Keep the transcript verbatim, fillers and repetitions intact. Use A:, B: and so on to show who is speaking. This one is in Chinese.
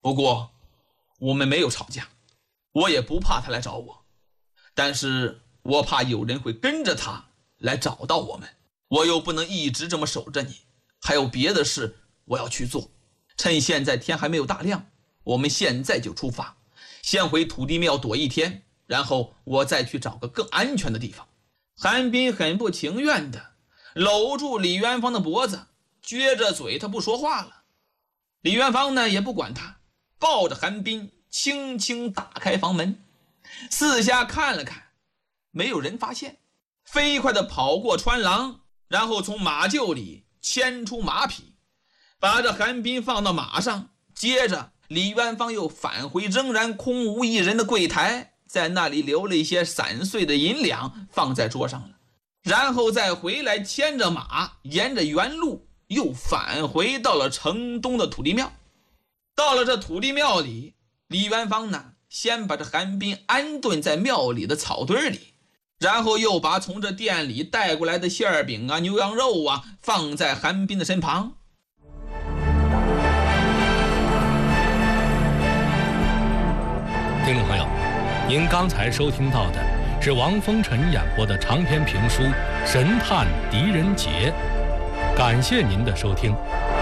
A: 不过我们没有吵架，我也不怕他来找我，但是我怕有人会跟着他来找到我们，我又不能一直这么守着你，还有别的事我要去做。趁现在天还没有大亮，我们现在就出发，先回土地庙躲一天，然后我再去找个更安全的地方。韩冰很不情愿地搂住李元芳的脖子，撅着嘴，他不说话了。李元芳呢也不管他，抱着韩冰轻轻打开房门，四下看了看，没有人发现，飞快地跑过穿廊，然后从马厩里牵出马匹，把这韩冰放到马上。接着李元芳又返回仍然空无一人的柜台，在那里留了一些散碎的银两放在桌上了，然后再回来牵着马，沿着原路又返回到了城东的土地庙。到了这土地庙里，李元芳呢先把这韩冰安顿在庙里的草堆里，然后又把从这店里带过来的馅饼啊、牛羊肉啊放在韩冰的身旁。
B: 听众朋友，您刚才收听到的是王风尘演播的长篇评书《神探狄仁杰》，感谢您的收听。